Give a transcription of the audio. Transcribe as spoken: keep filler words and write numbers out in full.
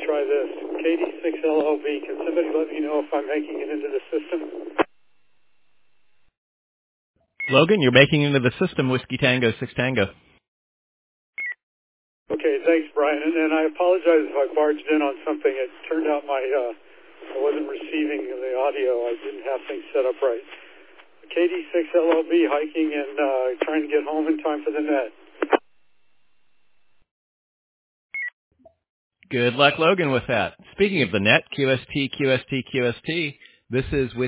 try this. K D six L L B, can somebody let me know if I'm making it into the system? Logan, you're making into the system, Whiskey Tango, six Tango. Okay, thanks, Brian. And, and I apologize if I barged in on something. It turned out my uh, I wasn't receiving the audio. I didn't have things set up right. K D six L L B hiking and uh, trying to get home in time for the net. Good luck, Logan, with that. Speaking of the net, Q S T, Q S T, Q S T, this is Whiskey